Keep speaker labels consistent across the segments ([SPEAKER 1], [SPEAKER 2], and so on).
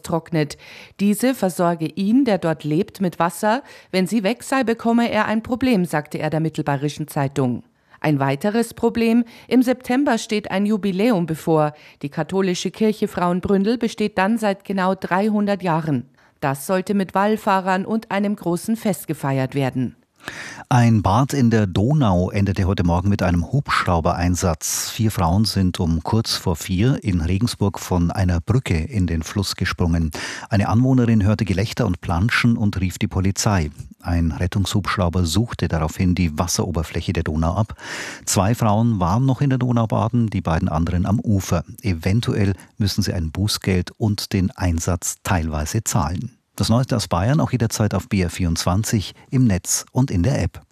[SPEAKER 1] austrocknet. Diese versorge ihn, der dort lebt, mit Wasser. Wenn sie weg sei, bekomme er ein Problem, sagte er der Mittelbayerischen Zeitung. Ein weiteres Problem: Im September steht ein Jubiläum bevor. Die katholische Kirche Frauenbründel besteht dann seit genau 300 Jahren. Das sollte mit Wallfahrern und einem großen Fest gefeiert werden.
[SPEAKER 2] Ein Bad in der Donau endete heute Morgen mit einem Hubschraubereinsatz. 4 Frauen sind um kurz vor 4 in Regensburg von einer Brücke in den Fluss gesprungen. Eine Anwohnerin hörte Gelächter und Planschen und rief die Polizei. Ein Rettungshubschrauber suchte daraufhin die Wasseroberfläche der Donau ab. 2 Frauen waren noch in der Donau baden, die beiden anderen am Ufer. Eventuell müssen sie ein Bußgeld und den Einsatz teilweise zahlen. Das Neueste aus Bayern auch jederzeit auf BR24, im Netz und in der App.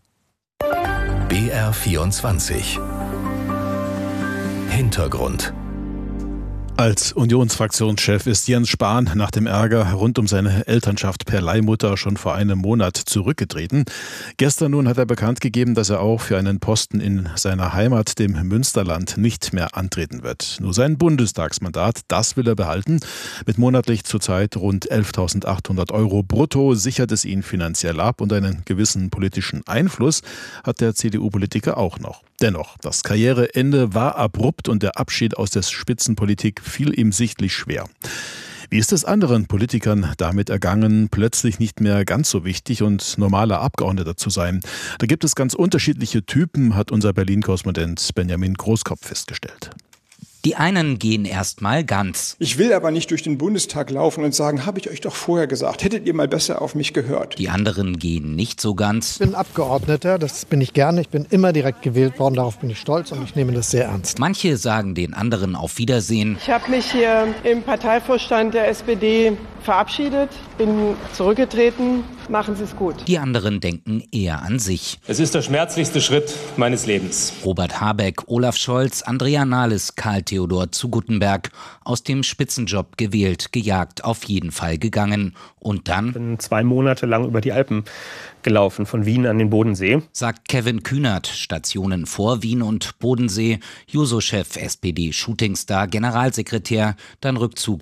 [SPEAKER 3] BR24 Hintergrund.
[SPEAKER 4] Als Unionsfraktionschef ist Jens Spahn nach dem Ärger rund um seine Elternschaft per Leihmutter schon vor einem Monat zurückgetreten. Gestern nun hat er bekannt gegeben, dass er auch für einen Posten in seiner Heimat, dem Münsterland, nicht mehr antreten wird. Nur sein Bundestagsmandat, das will er behalten. Mit monatlich zurzeit rund 11.800 € brutto sichert es ihn finanziell ab und einen gewissen politischen Einfluss hat der CDU-Politiker auch noch. Dennoch, das Karriereende war abrupt und der Abschied aus der Spitzenpolitik fiel ihm sichtlich schwer. Wie ist es anderen Politikern damit ergangen, plötzlich nicht mehr ganz so wichtig und normaler Abgeordneter zu sein? Da gibt es ganz unterschiedliche Typen, hat unser Berlin-Korrespondent Benjamin Großkopf festgestellt.
[SPEAKER 5] Die einen gehen erstmal ganz.
[SPEAKER 6] Ich will aber nicht durch den Bundestag laufen und sagen, habe ich euch doch vorher gesagt, hättet ihr mal besser auf mich gehört.
[SPEAKER 5] Die anderen gehen nicht so ganz.
[SPEAKER 7] Ich bin Abgeordneter, das bin ich gerne. Ich bin immer direkt gewählt worden, darauf bin ich stolz und ich nehme das sehr ernst.
[SPEAKER 5] Manche sagen den anderen auf Wiedersehen.
[SPEAKER 8] Ich habe mich hier im Parteivorstand der SPD verabschiedet, bin zurückgetreten. Machen Sie es gut.
[SPEAKER 5] Die anderen denken eher an sich.
[SPEAKER 9] Es ist der schmerzlichste Schritt meines Lebens.
[SPEAKER 5] Robert Habeck, Olaf Scholz, Andrea Nahles, Karl Theodor zu Guttenberg. Aus dem Spitzenjob gewählt, gejagt, auf jeden Fall gegangen. Und dann?
[SPEAKER 10] Ich bin 2 Monate lang über die Alpen gelaufen, von Wien an den Bodensee.
[SPEAKER 5] Sagt Kevin Kühnert, Stationen vor Wien und Bodensee, Juso-Chef, SPD-Shootingstar, Generalsekretär, dann Rückzug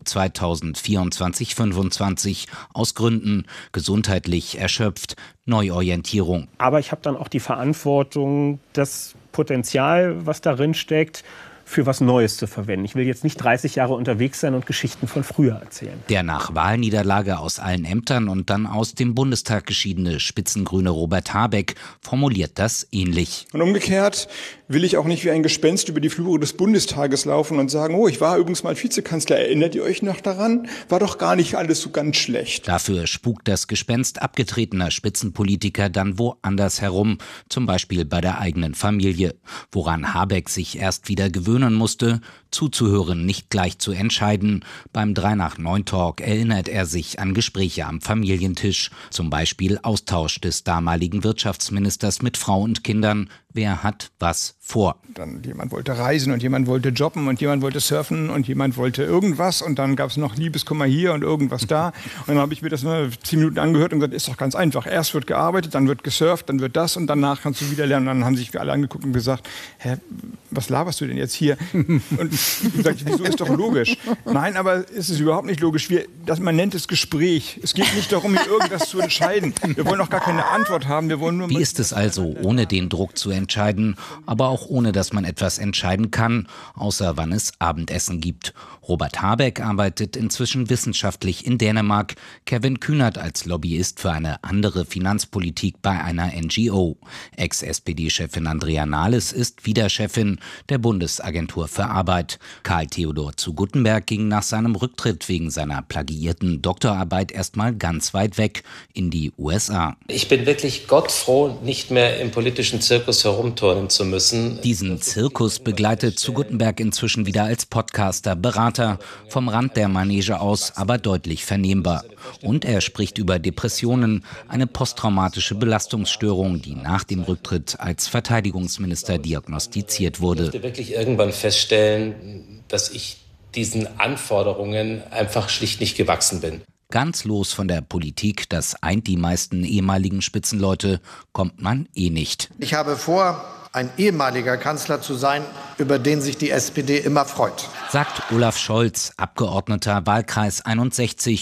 [SPEAKER 5] 2024/25 aus Gründen, gesundheitlich erschöpft, Neuorientierung.
[SPEAKER 10] Aber ich habe dann auch die Verantwortung, das Potenzial, was darin steckt, für was Neues zu verwenden. Ich will jetzt nicht 30 Jahre unterwegs sein und Geschichten von früher erzählen.
[SPEAKER 5] Der nach Wahlniederlage aus allen Ämtern und dann aus dem Bundestag geschiedene Spitzengrüne Robert Habeck formuliert das ähnlich.
[SPEAKER 6] Und umgekehrt will ich auch nicht wie ein Gespenst über die Flure des Bundestages laufen und sagen, oh, ich war übrigens mal Vizekanzler, erinnert ihr euch noch daran? War doch gar nicht alles so ganz schlecht.
[SPEAKER 5] Dafür spukt das Gespenst abgetretener Spitzenpolitiker dann woanders herum, zum Beispiel bei der eigenen Familie, woran Habeck sich erst wieder gewöhnen musste, zuzuhören, nicht gleich zu entscheiden. Beim 3-nach-9-Talk erinnert er sich an Gespräche am Familientisch, zum Beispiel Austausch des damaligen Wirtschaftsministers mit Frau und Kindern. Wer hat was vor?
[SPEAKER 6] Dann jemand wollte reisen und jemand wollte jobben und jemand wollte surfen und jemand wollte irgendwas und dann gab es noch Liebeskummer hier und irgendwas da. Und dann habe ich mir das 10 Minuten angehört und gesagt, ist doch ganz einfach. Erst wird gearbeitet, dann wird gesurft, dann wird das und danach kannst du wieder lernen. Und dann haben sich wir alle angeguckt und gesagt, hä, was laberst du denn jetzt hier? Und ich gesagt, wieso, ist doch logisch. Nein, aber es ist überhaupt nicht logisch. Man nennt es Gespräch. Es geht nicht darum, hier irgendwas zu entscheiden. Wir wollen auch gar keine Antwort haben. Wir wollen nur.
[SPEAKER 5] Wie ist es also, ohne den Druck zu entscheiden, aber auch ohne, dass man etwas entscheiden kann, außer wann es Abendessen gibt? Robert Habeck arbeitet inzwischen wissenschaftlich in Dänemark, Kevin Kühnert als Lobbyist für eine andere Finanzpolitik bei einer NGO. Ex-SPD-Chefin Andrea Nahles ist wieder Chefin der Bundesagentur für Arbeit. Karl Theodor zu Guttenberg ging nach seinem Rücktritt wegen seiner plagiierten Doktorarbeit erstmal ganz weit weg in die USA.
[SPEAKER 11] Ich bin wirklich gottfroh, nicht mehr im politischen Zirkus herumturnen zu müssen.
[SPEAKER 5] Diesen Zirkus begleitet zu Guttenberg inzwischen wieder als Podcaster, Berater, vom Rand der Manege aus, aber deutlich vernehmbar. Und er spricht über Depressionen, eine posttraumatische Belastungsstörung, die nach dem Rücktritt als Verteidigungsminister diagnostiziert wurde.
[SPEAKER 11] Ich musste wirklich irgendwann feststellen, dass ich diesen Anforderungen einfach schlicht nicht gewachsen bin.
[SPEAKER 5] Ganz los von der Politik, das eint die meisten ehemaligen Spitzenleute, kommt man eh nicht.
[SPEAKER 12] Ich habe vor, ein ehemaliger Kanzler zu sein, über den sich die SPD immer freut.
[SPEAKER 5] Sagt Olaf Scholz, Abgeordneter Wahlkreis 61